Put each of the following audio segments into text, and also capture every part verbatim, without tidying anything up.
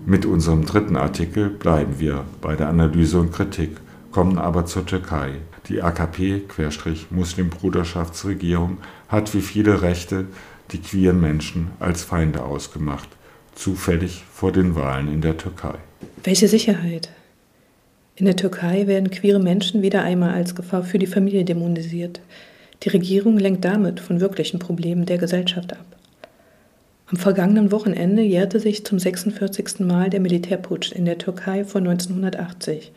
Mit unserem dritten Artikel bleiben wir bei der Analyse und Kritik, kommen aber zur Türkei. Die A K P-Muslimbruderschaftsregierung hat wie viele Rechte die queeren Menschen als Feinde ausgemacht, zufällig vor den Wahlen in der Türkei. Welche Sicherheit? In der Türkei werden queere Menschen wieder einmal als Gefahr für die Familie dämonisiert. Die Regierung lenkt damit von wirklichen Problemen der Gesellschaft ab. Am vergangenen Wochenende jährte sich zum sechsundvierzigsten Mal der Militärputsch in der Türkei von neunzehnhundertachtzig.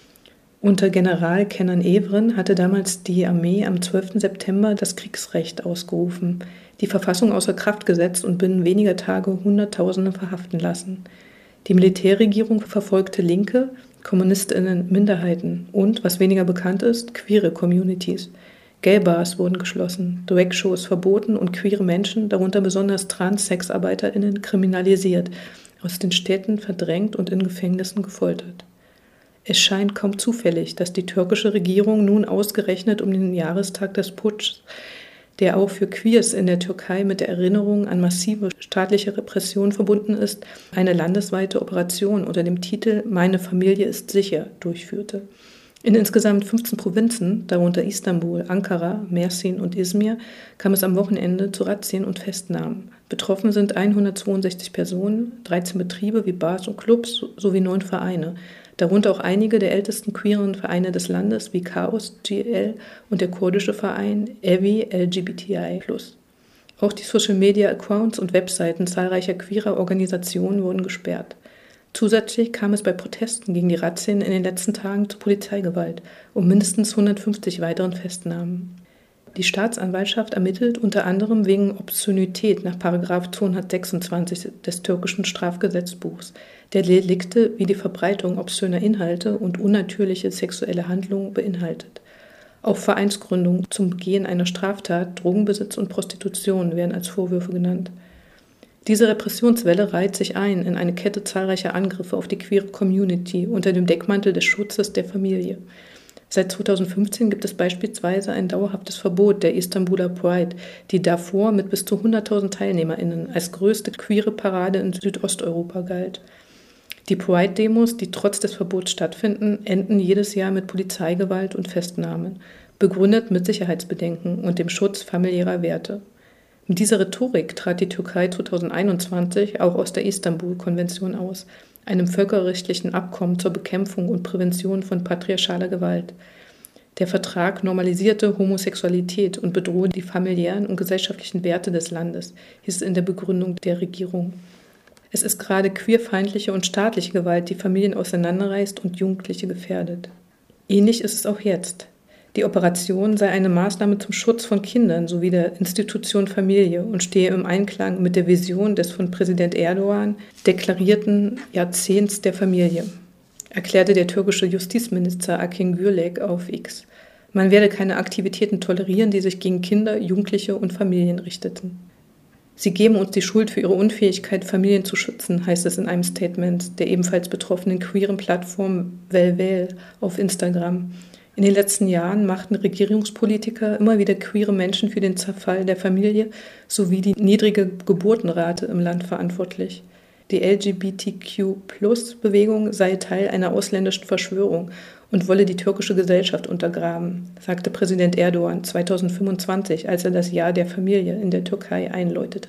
Unter General Kenan Evren hatte damals die Armee am zwölften September das Kriegsrecht ausgerufen, die Verfassung außer Kraft gesetzt und binnen weniger Tage Hunderttausende verhaften lassen. Die Militärregierung verfolgte Linke, KommunistInnen, Minderheiten und, was weniger bekannt ist, queere Communities. Gay-Bars wurden geschlossen, Drag-Shows verboten und queere Menschen, darunter besonders Trans-SexarbeiterInnen, kriminalisiert, aus den Städten verdrängt und in Gefängnissen gefoltert. Es scheint kaum zufällig, dass die türkische Regierung nun ausgerechnet um den Jahrestag des Putschs, der auch für Queers in der Türkei mit der Erinnerung an massive staatliche Repression verbunden ist, eine landesweite Operation unter dem Titel »Meine Familie ist sicher« durchführte. In insgesamt fünfzehn Provinzen, darunter Istanbul, Ankara, Mersin und Izmir, kam es am Wochenende zu Razzien und Festnahmen. Betroffen sind hundertzweiundsechzig Personen, dreizehn Betriebe wie Bars und Clubs sowie neun Vereine, darunter auch einige der ältesten queeren Vereine des Landes wie Chaos G L und der kurdische Verein Evi L G B T I plus. Auch die Social-Media-Accounts und Webseiten zahlreicher queerer Organisationen wurden gesperrt. Zusätzlich kam es bei Protesten gegen die Razzien in den letzten Tagen zu Polizeigewalt und mindestens hundertfünfzig weiteren Festnahmen. Die Staatsanwaltschaft ermittelt unter anderem wegen Obszönität nach Paragraph zweihundertsechsundzwanzig des türkischen Strafgesetzbuchs, der Delikte wie die Verbreitung obszöner Inhalte und unnatürliche sexuelle Handlungen beinhaltet. Auch Vereinsgründung zum Begehen einer Straftat, Drogenbesitz und Prostitution werden als Vorwürfe genannt. Diese Repressionswelle reiht sich ein in eine Kette zahlreicher Angriffe auf die queere Community unter dem Deckmantel des Schutzes der Familie. Seit zweitausendfünfzehn gibt es beispielsweise ein dauerhaftes Verbot der Istanbuler Pride, die davor mit bis zu hunderttausend TeilnehmerInnen als größte queere Parade in Südosteuropa galt. Die Pride-Demos, die trotz des Verbots stattfinden, enden jedes Jahr mit Polizeigewalt und Festnahmen, begründet mit Sicherheitsbedenken und dem Schutz familiärer Werte. Mit dieser Rhetorik trat die Türkei zweitausendeinundzwanzig auch aus der Istanbul-Konvention aus, einem völkerrechtlichen Abkommen zur Bekämpfung und Prävention von patriarchaler Gewalt. Der Vertrag normalisierte Homosexualität und bedrohe die familiären und gesellschaftlichen Werte des Landes, hieß es in der Begründung der Regierung. Es ist gerade queerfeindliche und staatliche Gewalt, die Familien auseinanderreißt und Jugendliche gefährdet. Ähnlich ist es auch jetzt. Die Operation sei eine Maßnahme zum Schutz von Kindern sowie der Institution Familie und stehe im Einklang mit der Vision des von Präsident Erdogan deklarierten Jahrzehnts der Familie, erklärte der türkische Justizminister Akin Gürlek auf X. Man werde keine Aktivitäten tolerieren, die sich gegen Kinder, Jugendliche und Familien richteten. Sie geben uns die Schuld für ihre Unfähigkeit, Familien zu schützen, heißt es in einem Statement der ebenfalls betroffenen queeren Plattform Velvel auf Instagram. In den letzten Jahren machten Regierungspolitiker immer wieder queere Menschen für den Zerfall der Familie sowie die niedrige Geburtenrate im Land verantwortlich. Die L G B T Q Plus Bewegung sei Teil einer ausländischen Verschwörung und wolle die türkische Gesellschaft untergraben, sagte Präsident Erdogan zweitausendfünfundzwanzig, als er das Jahr der Familie in der Türkei einläutete.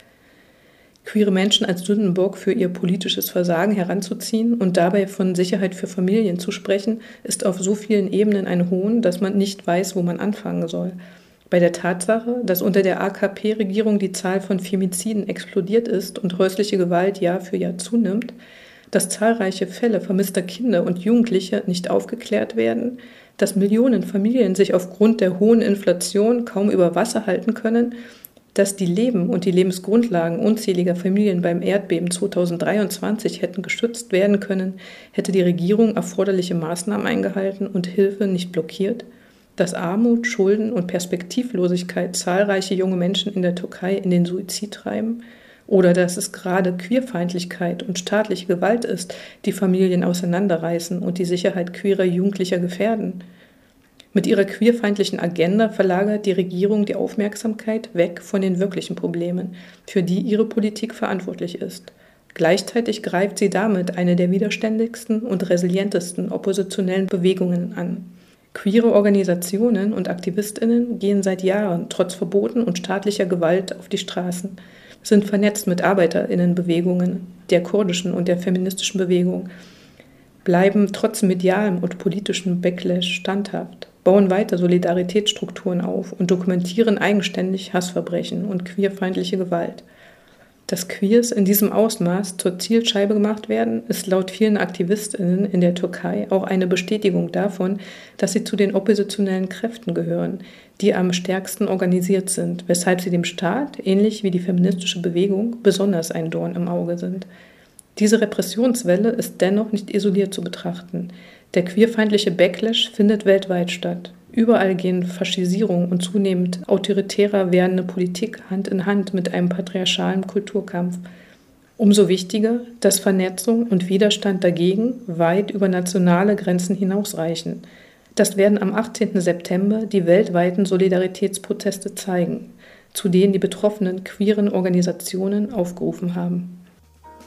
Queere Menschen als Sündenbock für ihr politisches Versagen heranzuziehen und dabei von Sicherheit für Familien zu sprechen, ist auf so vielen Ebenen ein Hohn, dass man nicht weiß, wo man anfangen soll. Bei der Tatsache, dass unter der A K P-Regierung die Zahl von Femiziden explodiert ist und häusliche Gewalt Jahr für Jahr zunimmt, dass zahlreiche Fälle vermisster Kinder und Jugendliche nicht aufgeklärt werden, dass Millionen Familien sich aufgrund der hohen Inflation kaum über Wasser halten können, dass die Leben und die Lebensgrundlagen unzähliger Familien beim Erdbeben zweitausenddreiundzwanzig hätten geschützt werden können, hätte die Regierung erforderliche Maßnahmen eingehalten und Hilfe nicht blockiert, dass Armut, Schulden und Perspektivlosigkeit zahlreiche junge Menschen in der Türkei in den Suizid treiben, oder dass es gerade Queerfeindlichkeit und staatliche Gewalt ist, die Familien auseinanderreißen und die Sicherheit queerer Jugendlicher gefährden. Mit ihrer queerfeindlichen Agenda verlagert die Regierung die Aufmerksamkeit weg von den wirklichen Problemen, für die ihre Politik verantwortlich ist. Gleichzeitig greift sie damit eine der widerständigsten und resilientesten oppositionellen Bewegungen an. Queere Organisationen und AktivistInnen gehen seit Jahren trotz Verboten und staatlicher Gewalt auf die Straßen, sind vernetzt mit ArbeiterInnenbewegungen, der kurdischen und der feministischen Bewegung, bleiben trotz medialem und politischem Backlash standhaft, bauen weiter Solidaritätsstrukturen auf und dokumentieren eigenständig Hassverbrechen und queerfeindliche Gewalt. Dass Queers in diesem Ausmaß zur Zielscheibe gemacht werden, ist laut vielen AktivistInnen in der Türkei auch eine Bestätigung davon, dass sie zu den oppositionellen Kräften gehören, die am stärksten organisiert sind, weshalb sie dem Staat, ähnlich wie die feministische Bewegung, besonders ein Dorn im Auge sind. Diese Repressionswelle ist dennoch nicht isoliert zu betrachten. Der queerfeindliche Backlash findet weltweit statt. Überall gehen Faschisierung und zunehmend autoritärer werdende Politik Hand in Hand mit einem patriarchalen Kulturkampf. Umso wichtiger, dass Vernetzung und Widerstand dagegen weit über nationale Grenzen hinausreichen. Das werden am achtzehnten September die weltweiten Solidaritätsproteste zeigen, zu denen die betroffenen queeren Organisationen aufgerufen haben.